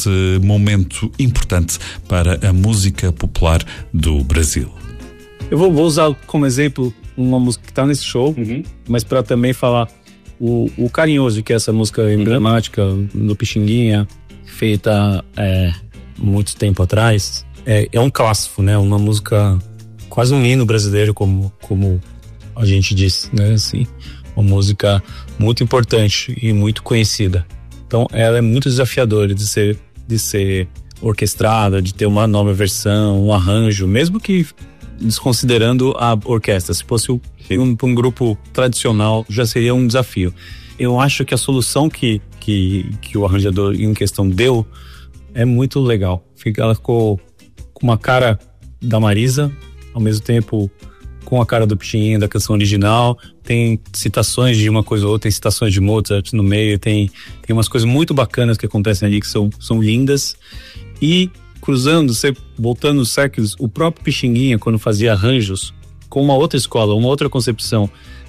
neste momento importante para a música popular do Brasil. Eu vou usar como exemplo uma música que está nesse show, mas para também falar o Carinhoso, que é essa música emblemática do Pixinguinha, feita muito tempo atrás. É um clássico, né? Uma música, quase um hino brasileiro, como a gente disse, né? Assim, uma música muito importante e muito conhecida. Então, ela é muito desafiadora de ser orquestrada, de ter uma nova versão, um arranjo, mesmo que desconsiderando a orquestra. Se fosse um grupo tradicional, já seria um desafio. Eu acho que a solução que o arranjador em questão deu é muito legal. Ela ficou com uma cara da Marisa, ao mesmo tempo com a cara do Pixinguinha, da canção original. Tem citações de uma coisa ou outra, tem citações de Mozart no meio, tem umas coisas muito bacanas que acontecem ali que são lindas. E voltando os séculos, o próprio Pixinguinha, quando fazia arranjos com uma outra escola, uma outra concepção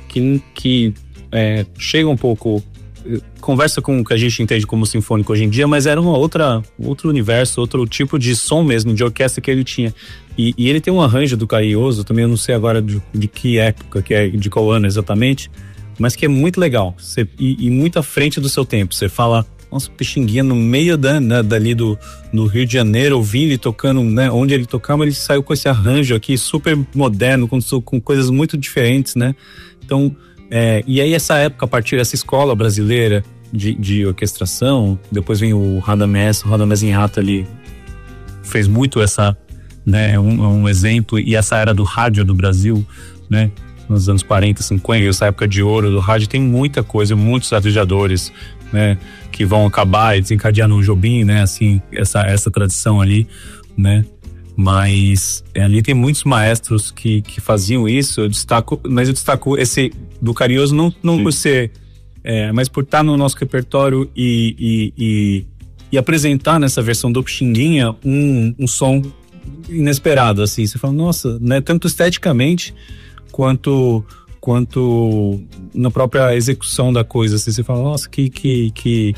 que chega um pouco, conversa com o que a gente entende como sinfônico hoje em dia, mas era outro universo, outro tipo de som mesmo, de orquestra que ele tinha. E ele tem um arranjo do Carinhoso, também eu não sei agora de que época, de qual ano exatamente, mas que é muito legal e muito à frente do seu tempo. Você fala, nossa, Pixinguinha no meio dali do Rio de Janeiro, ouvindo ele tocando, né, onde ele tocava, ele saiu com esse arranjo aqui super moderno, com coisas muito diferentes, né? Então, e aí essa época, a partir dessa escola brasileira de orquestração, depois vem o Radamés Inhata ali, fez muito essa, né, um exemplo, e essa era do rádio do Brasil, né, nos anos 40, 50, essa época de ouro do rádio, tem muita coisa, muitos arranjadores, né, que vão acabar e desencadear no Jobim, né, assim, essa tradição ali, né, mas ali tem muitos maestros que faziam isso. Eu destaco esse do Carinhoso não por ser, mas por estar no nosso repertório e apresentar nessa versão do Pixinguinha um som inesperado, assim. Você fala, nossa, né, tanto esteticamente quanto na própria execução da coisa, assim. Você fala, nossa, que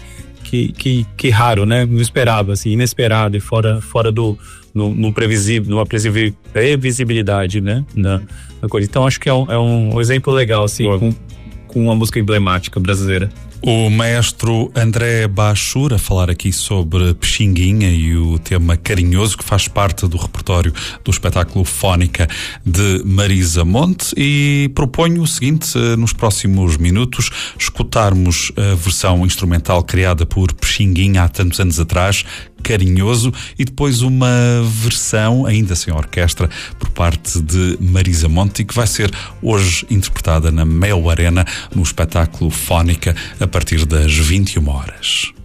raro, né? Não esperava, assim, inesperado e fora do no previsível, numa previsibilidade, né? Na coisa. Então acho que é um exemplo legal, assim, com uma música emblemática brasileira. O maestro André Bachur a falar aqui sobre Pixinguinha e o tema Carinhoso, que faz parte do repertório do espetáculo Fónica de Marisa Monte, e proponho o seguinte: nos próximos minutos escutarmos a versão instrumental criada por Pixinguinha há tantos anos atrás, Carinhoso, e depois uma versão ainda sem orquestra por parte de Marisa Monte, que vai ser hoje interpretada na Mel Arena no espetáculo Fónica a partir das 21 horas.